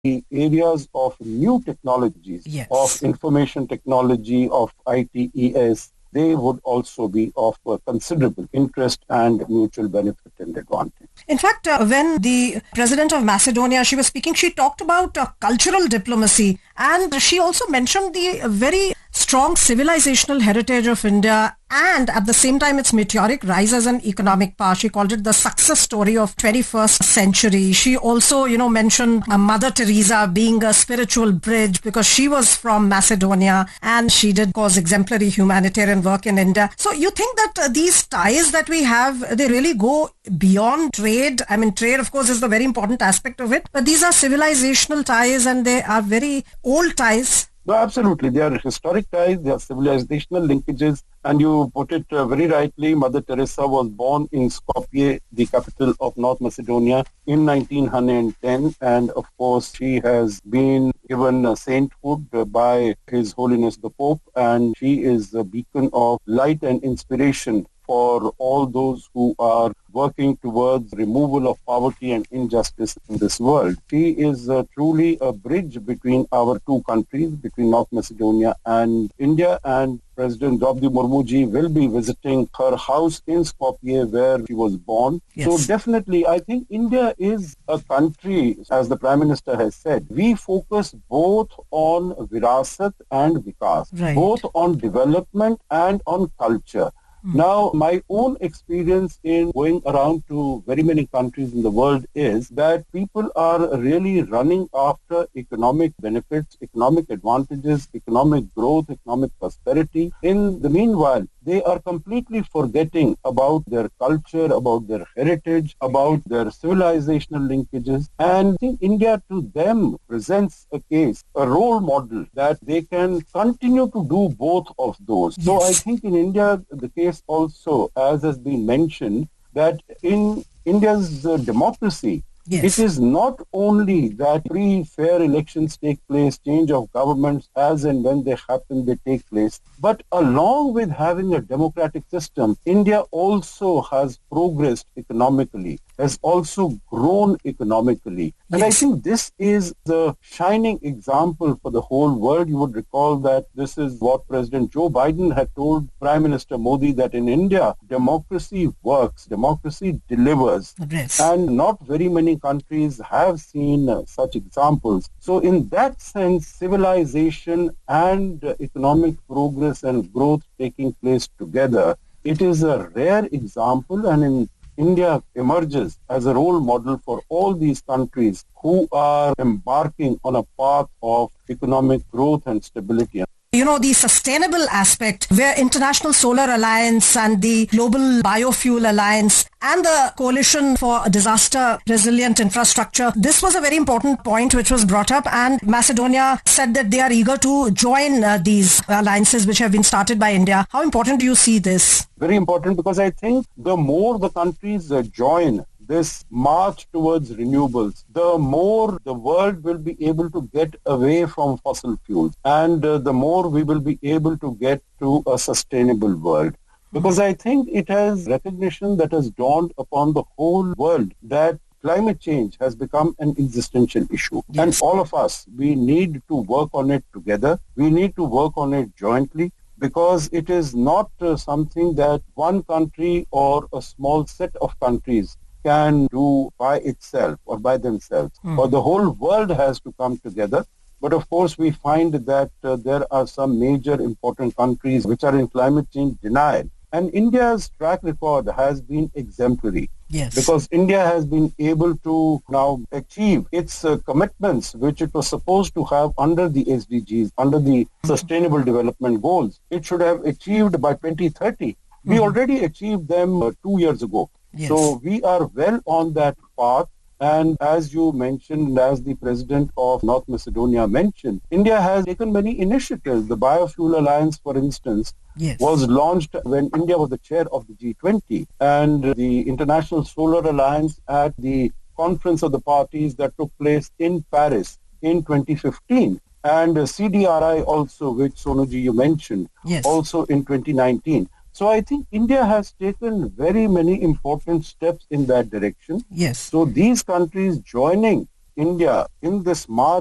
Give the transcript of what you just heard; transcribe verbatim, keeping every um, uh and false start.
the areas of new technologies, of Yes. information technology, of I T E S, they would also be of uh, considerable interest and mutual benefit and advantage. In fact, uh, when the president of Macedonia, she was speaking, she talked about uh, cultural diplomacy, and she also mentioned the very strong civilizational heritage of India and at the same time its meteoric rise as an economic power. She called it the success story of twenty-first century. She also, you know, mentioned uh, Mother Teresa being a spiritual bridge because she was from Macedonia and she did cause exemplary humanitarian work in India. So you think that uh, these ties that we have, they really go beyond trade? I mean, trade, of course, is the very important aspect of it, but these are civilizational ties and they are very old ties. No, absolutely. They are historic ties, they are civilizational linkages, and you put it uh, very rightly. Mother Teresa was born in Skopje, the capital of North Macedonia, in nineteen ten, and of course she has been given a sainthood uh, by His Holiness the Pope, and she is a beacon of light and inspiration for all those who are working towards removal of poverty and injustice in this world. She is uh, truly a bridge between our two countries, between North Macedonia and India, and President Draupadi Murmu ji will be visiting her house in Skopje where she was born. Yes. So definitely, I think India is a country, as the Prime Minister has said, we focus both on virasat and vikas, Right. both on development and on culture. Now, my own experience in going around to very many countries in the world is that people are really running after economic benefits, economic advantages, economic growth, economic prosperity. In the meanwhile, they are completely forgetting about their culture, about their heritage, about their civilizational linkages. And I think India to them presents a case, a role model that they can continue to do both of those. Yes. So I think in India, the case also, as has been mentioned, that in India's uh, democracy, Yes. it is not only that free, fair elections take place, change of governments as and when they happen, they take place, but along with having a democratic system, India also has progressed economically, has also grown economically. And I Yes. think this is the shining example for the whole world. You would recall that this is what President Joe Biden had told Prime Minister Modi, that in India, democracy works, democracy delivers. Yes. And not very many countries have seen uh, such examples. So in that sense, civilization and uh, economic progress and growth taking place together, it is a rare example, and in India emerges as a role model for all these countries who are embarking on a path of economic growth and stability. You know, the sustainable aspect where International Solar Alliance and the Global Biofuel Alliance and the Coalition for Disaster Resilient Infrastructure, this was a very important point which was brought up, and Macedonia said that they are eager to join uh, these alliances which have been started by India. How important do you see this? Very important, because I think the more the countries uh, join this march towards renewables, the more the world will be able to get away from fossil fuels, and uh, the more we will be able to get to a sustainable world. Because I think it has recognition that has dawned upon the whole world that climate change has become an existential issue. Yes. And all of us, we need to work on it together. We need to work on it jointly, because it is not uh, something that one country or a small set of countries can do by itself or by themselves, Mm. or the whole world has to come together. But of course, we find that uh, there are some major important countries which are in climate change denial. And India's track record has been exemplary, Yes. because India has been able to now achieve its uh, commitments which it was supposed to have under the S D Gs, under the Sustainable Development Goals. It should have achieved by twenty thirty. We Mhm. already achieved them uh, two years ago. Yes. So we are well on that path. And as you mentioned, and as the President of North Macedonia mentioned, India has taken many initiatives. The Biofuel Alliance, for instance, Yes. was launched when India was the chair of the G twenty, and the International Solar Alliance at the Conference of the Parties that took place in Paris in twenty fifteen, and C D R I also, which Sonuji you mentioned, Yes. also in twenty nineteen. So I think India has taken very many important steps in that direction. Yes. So these countries joining India in this march